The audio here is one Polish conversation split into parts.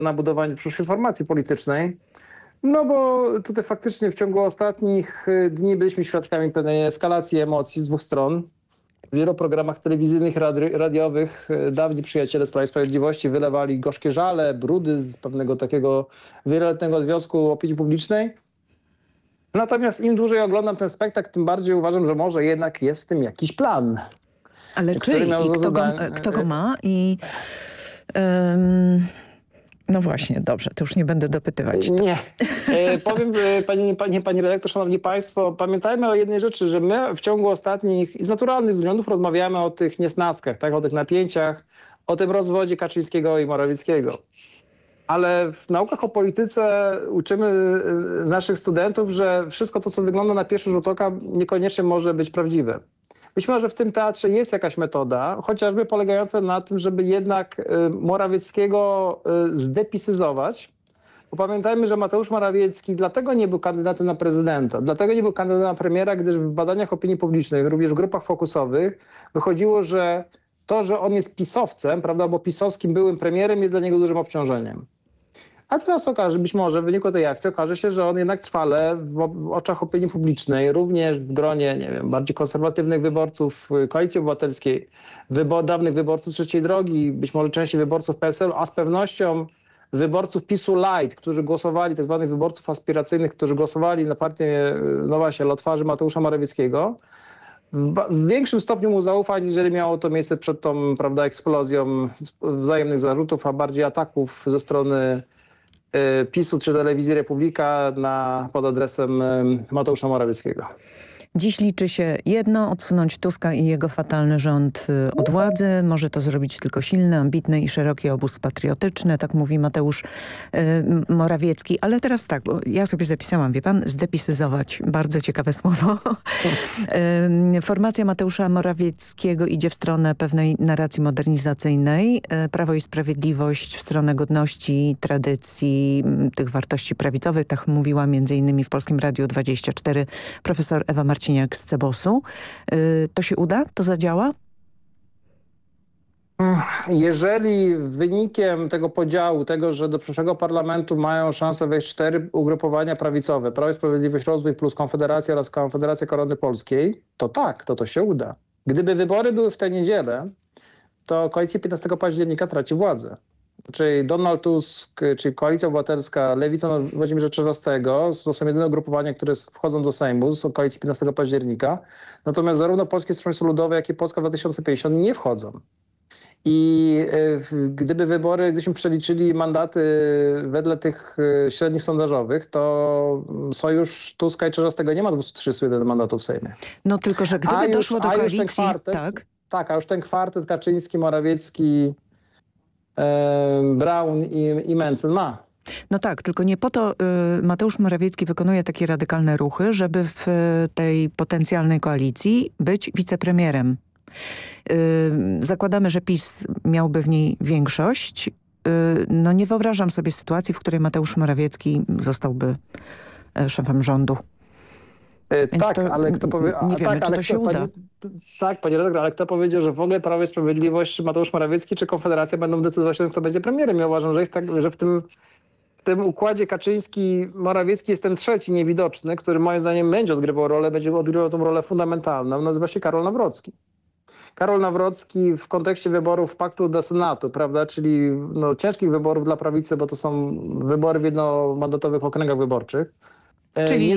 na budowanie przyszłej formacji politycznej. No bo tutaj faktycznie w ciągu ostatnich dni byliśmy świadkami pewnej eskalacji emocji z dwóch stron. W wielu programach telewizyjnych, radiowych dawni przyjaciele z Prawa i Sprawiedliwości wylewali gorzkie żale, brudy z pewnego takiego wieloletniego związku opinii publicznej. Natomiast im dłużej oglądam ten spektakl, tym bardziej uważam, że może jednak jest w tym jakiś plan. Ale czyj? I kto go ma? No właśnie, dobrze, to już nie będę dopytywać. Nie. Powiem, pani redaktor, szanowni państwo, pamiętajmy o jednej rzeczy, że my w ciągu ostatnich i z naturalnych względów rozmawiamy o tych niesnaskach, tak, o tych napięciach, o tym rozwodzie Kaczyńskiego i Morawieckiego. Ale w naukach o polityce uczymy naszych studentów, że wszystko to, co wygląda na pierwszy rzut oka, niekoniecznie może być prawdziwe. Być może w tym teatrze jest jakaś metoda, chociażby polegająca na tym, żeby jednak Morawieckiego zdepisyzować. Bo pamiętajmy, że Mateusz Morawiecki dlatego nie był kandydatem na prezydenta, dlatego nie był kandydatem na premiera, gdyż w badaniach opinii publicznej, również w grupach fokusowych, wychodziło, że to, że on jest pisowcem, prawda, bo pisowskim byłym premierem, jest dla niego dużym obciążeniem. A teraz być może w wyniku tej akcji okaże się, że on jednak trwale w oczach opinii publicznej, również w gronie, nie wiem, bardziej konserwatywnych wyborców Koalicji Obywatelskiej, dawnych wyborców Trzeciej Drogi, być może części wyborców PSL, a z pewnością wyborców PiS-u Light, którzy głosowali, tak zwanych wyborców aspiracyjnych, którzy głosowali na partię, no właśnie, dla twarzy Mateusza Morawieckiego, w większym stopniu mu zaufać, jeżeli miało to miejsce przed tą, prawda, eksplozją wzajemnych zarzutów, a bardziej ataków ze strony PiS-u czy Telewizji Republika pod adresem Mateusza Morawieckiego. Dziś liczy się jedno, odsunąć Tuska i jego fatalny rząd od władzy. Może to zrobić tylko silny, ambitny i szeroki obóz patriotyczny, tak mówi Mateusz Morawiecki. Ale teraz tak, bo ja sobie zapisałam, wie pan, zdepisyzować. Bardzo ciekawe słowo. Formacja Mateusza Morawieckiego idzie w stronę pewnej narracji modernizacyjnej. Prawo i Sprawiedliwość w stronę godności, tradycji, tych wartości prawicowych. Tak mówiła m.in. w Polskim Radiu 24 profesor Ewa Marciniak z CEBOS-u. To się uda? To zadziała? Jeżeli wynikiem tego podziału, tego, że do przyszłego parlamentu mają szansę wejść 4 ugrupowania prawicowe, Prawo i Sprawiedliwość, Rozwój plus Konfederacja oraz Konfederacja Korony Polskiej, to tak, to się uda. Gdyby wybory były w tę niedzielę, to koalicja 15 października traci władzę. Czyli Donald Tusk, czyli Koalicja Obywatelska, Lewica Włodzimierza Czarzastego, to są jedyne ugrupowania, które wchodzą do Sejmu z koalicji 15 października. Natomiast zarówno Polskie Stronnictwo Ludowe, jak i Polska 2050 nie wchodzą. I gdybyśmy przeliczyli mandaty wedle tych średnich sondażowych, to sojusz Tuska i Czarzastego nie ma 231 mandatów w Sejmie. No tylko, że gdyby doszło do koalicji... A już ten kwartet Kaczyński, Morawiecki, Braun i Mencen ma. No tak, tylko nie po to Mateusz Morawiecki wykonuje takie radykalne ruchy, żeby w tej potencjalnej koalicji być wicepremierem. Zakładamy, że PiS miałby w niej większość. No nie wyobrażam sobie sytuacji, w której Mateusz Morawiecki zostałby szefem rządu. Tak, ale kto powie... Nie wiemy, czy to się uda. Tak, panie redaktor, ale kto powiedział, że w ogóle Prawo i Sprawiedliwość, czy Mateusz Morawiecki, czy Konfederacja będą decydować o tym, kto będzie premierem? Ja uważam, że jest tak, że w tym układzie Kaczyński-Morawiecki jest ten trzeci niewidoczny, który moim zdaniem będzie odgrywał tą rolę fundamentalną. Nazywa się Karol Nawrocki. Karol Nawrocki w kontekście wyborów Paktu do Senatu, prawda, czyli ciężkich wyborów dla prawicy, bo to są wybory w jednomandatowych okręgach wyborczych. Czyli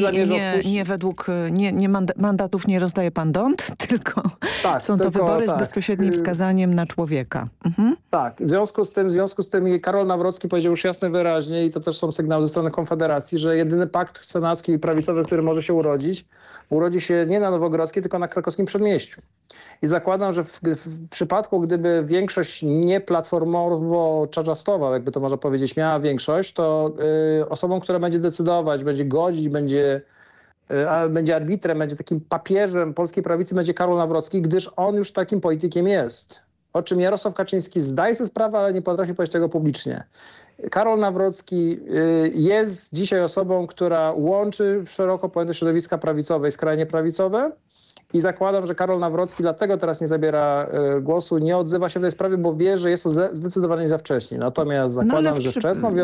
mandatów nie rozdaje pan Dont, tylko są to wybory z bezpośrednim wskazaniem na człowieka. Mhm. Tak, w związku z tym Karol Nawrocki powiedział już jasno wyraźnie, i to też są sygnały ze strony Konfederacji, że jedyny pakt senacki i prawicowy, który może się urodzi się nie na Nowogrodzkiej, tylko na krakowskim Przedmieściu. I zakładam, że w przypadku, gdyby większość nie platformowo-czarzastowa, jakby to można powiedzieć, miała większość, to osobą, która będzie decydować, będzie godzić, będzie arbitrem, będzie takim papieżem polskiej prawicy, będzie Karol Nawrocki, gdyż on już takim politykiem jest. O czym Jarosław Kaczyński zdaje sobie sprawę, ale nie potrafi powiedzieć tego publicznie. Karol Nawrocki jest dzisiaj osobą, która łączy szeroko pojęte środowiska prawicowe i skrajnie prawicowe I zakładam, że Karol Nawrocki dlatego teraz nie zabiera głosu, nie odzywa się w tej sprawie, bo wie, że jest to zdecydowanie za wcześnie. Natomiast No, ale zakładam, że wczesną